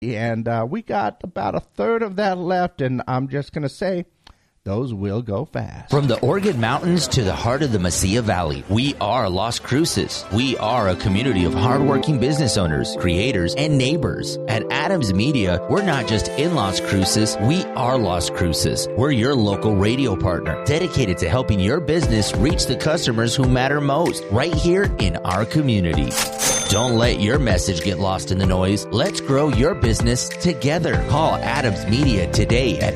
And we got about a third of that left, and I'm just going to say those will go fast. From the Organ Mountains to the heart of the Mesilla Valley, we are Las Cruces. We are a community of hardworking business owners, creators, and neighbors. At Adams Media, we're not just in Las Cruces, we are Las Cruces. We're your local radio partner, dedicated to helping your business reach the customers who matter most, right here in our community. Don't let your message get lost in the noise. Let's grow your business together. Call Adams Media today at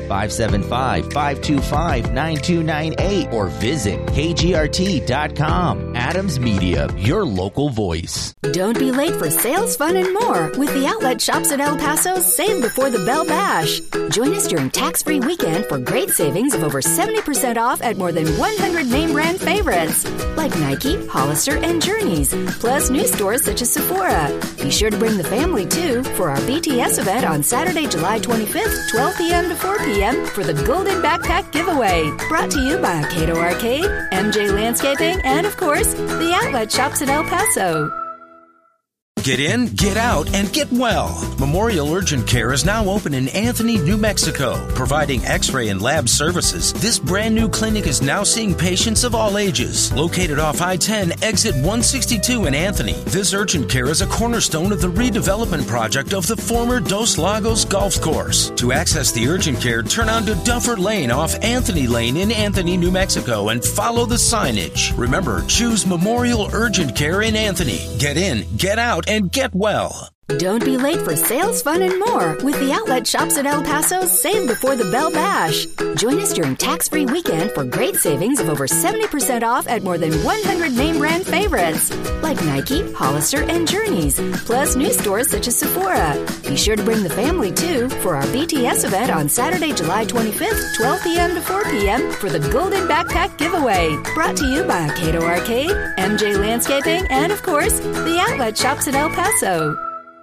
575-525-9298 or visit kgrt.com. Adams Media, your local voice. Don't be late for sales, fun, and more with the outlet shops at El Paso's Save Before the Bell Bash. Join us during tax-free weekend for great savings of over 70% off at more than 100 name brand favorites like Nike, Hollister, and Journeys, plus new stores such as Sephora. Be sure to bring the family, too, for our BTS event on Saturday, July 25th, 12 p.m. to 4 p.m. for the Golden Backpack Giveaway. Brought to you by Cato Arcade, MJ Landscaping, and, of course, the outlet shops in El Paso. Get in, get out, and get well. Memorial Urgent Care is now open in Anthony, New Mexico, providing x-ray and lab services. This brand new clinic is now seeing patients of all ages. Located off I-10, exit 162 in Anthony, this urgent care is a cornerstone of the redevelopment project of the former Dos Lagos Golf Course. To access the urgent care, turn onto Duffer Lane off Anthony Lane in Anthony, New Mexico, and follow the signage. Remember, choose Memorial Urgent Care in Anthony. Get in, get out, and get well. Don't be late for sales, fun, and more with the outlet shops at El Paso's Save Before the Bell Bash. Join us during tax-free weekend for great savings of over 70% off at more than 100 name brand favorites like Nike, Hollister, and Journeys, plus new stores such as Sephora. Be sure to bring the family, too, for our BTS event on Saturday, July 25th, 12 p.m. to 4 p.m. for the Golden Backpack Giveaway. Brought to you by Cato Arcade, MJ Landscaping, and, of course, the outlet shops in El Paso.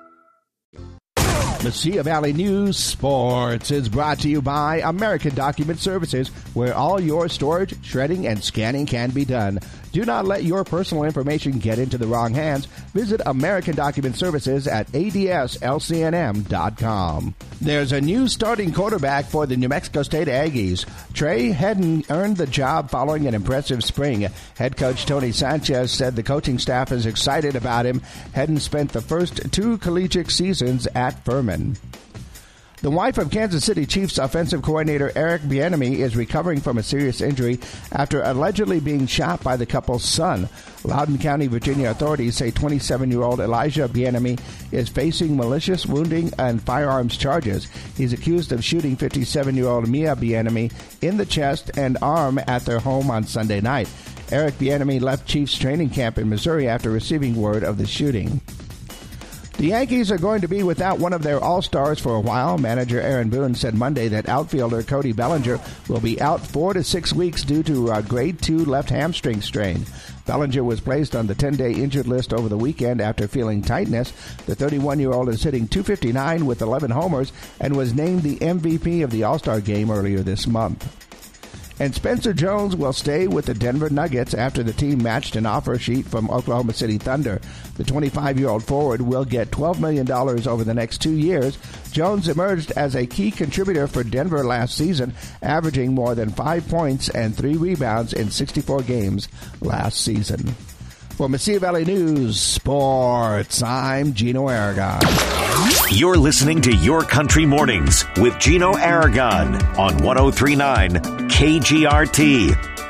Mesilla Valley News Sports is brought to you by American Document Services, where all your storage, shredding, and scanning can be done. Do not let your personal information get into the wrong hands. Visit American Document Services at adslcnm.com. There's a new starting quarterback for the New Mexico State Aggies. Trey Hedden earned the job following an impressive spring. Head coach Tony Sanchez said the coaching staff is excited about him. Hedden spent the first 2 collegiate seasons at Furman. The wife of Kansas City Chiefs offensive coordinator Eric Bieniemy is recovering from a serious injury after allegedly being shot by the couple's son. Loudoun County, Virginia authorities say 27-year-old Elijah Bieniemy is facing malicious wounding and firearms charges. He's accused of shooting 57-year-old Mia Bieniemy in the chest and arm at their home on Sunday night. Eric Bieniemy left Chiefs training camp in Missouri after receiving word of the shooting. The Yankees are going to be without one of their all-stars for a while. Manager Aaron Boone said Monday that outfielder Cody Bellinger will be out 4 to 6 weeks due to a grade 2 left hamstring strain. Bellinger was placed on the 10-day injured list over the weekend after feeling tightness. The 31-year-old is hitting .259 with 11 homers and was named the MVP of the All-Star game earlier this month. And Spencer Jones will stay with the Denver Nuggets after the team matched an offer sheet from Oklahoma City Thunder. The 25-year-old forward will get $12 million over the next 2 years. Jones emerged as a key contributor for Denver last season, averaging more than 5 points and 3 rebounds in 64 games last season. For Mesilla Valley News Sports, I'm Gino Aragon. You're listening to Your Country Mornings with Gino Aragon on 103.9 KGRT.